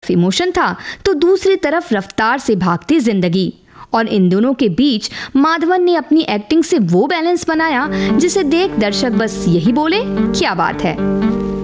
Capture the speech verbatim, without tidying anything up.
तरफ इमोशन था तो दूसरी तरफ रफ्तार से भागती जिंदगी। और इन दोनों के बीच माधवन ने अपनी एक्टिंग से वो बैलेंस बनाया जिसे देख दर्शक बस यही बोले, क्या बात है।